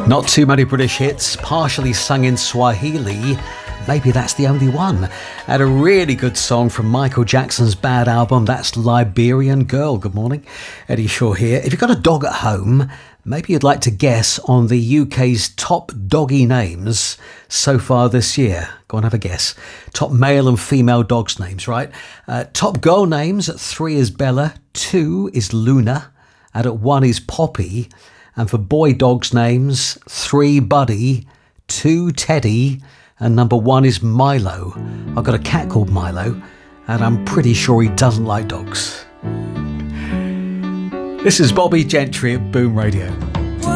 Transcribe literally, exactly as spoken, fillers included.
Not too many British hits, partially sung in Swahili. Maybe that's the only one. And a really good song from Michael Jackson's Bad album, that's Liberian Girl. Good morning, Eddie Shaw here. If you've got a dog at home, maybe you'd like to guess on the U K's top doggy names so far this year. Go on, have a guess. Top male and female dogs' names, right? Uh, top girl names, at three is Bella, two is Luna, and at one is Poppy. And for boy dogs' names, three Buddy, two Teddy, and number one is Milo. I've got a cat called Milo, and I'm pretty sure he doesn't like dogs. This is Bobby Gentry at Boom Radio.